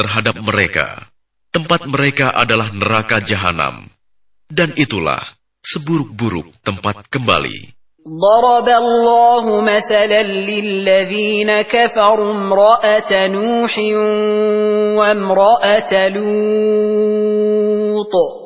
terhadap mereka. Tempat mereka adalah neraka jahanam, dan itulah seburuk-buruk tempat kembali. ضرب الله مثلا للذين كفروا امرأة نوح وامرأة لوط